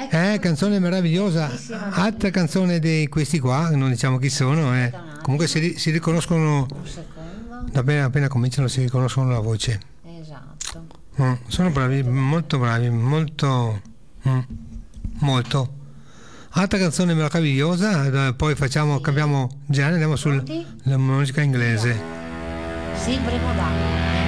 Canzone meravigliosa. Bellissima. Altra canzone di questi qua, non diciamo chi sono, comunque si riconoscono, Un secondo. appena cominciano si riconoscono la voce. Esatto. Sono bravi, molto, molto. Altra canzone meravigliosa, poi cambiamo genere, andiamo sulla musica inglese. Sempre modale.